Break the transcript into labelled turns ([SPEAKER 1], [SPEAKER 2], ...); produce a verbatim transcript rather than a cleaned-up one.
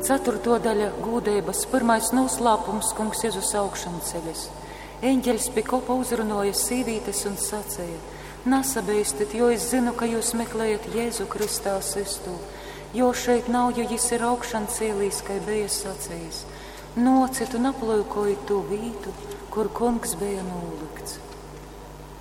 [SPEAKER 1] Ceturto daļa gūdības, pirmais noslēpums, kungs Jēzus augšana ceļas. Eņģeļs pie kopa uzrunoja sīvītes un sacīja: Nesabīstit, jo es zinu, ka jūs meklējat Jēzu Kristā sistu, jo šeit nav, jo jis ir augšana cēlīs, kai bija sacījis. Nocit un aplūkoju to vītu, kur kungs bija nolikts.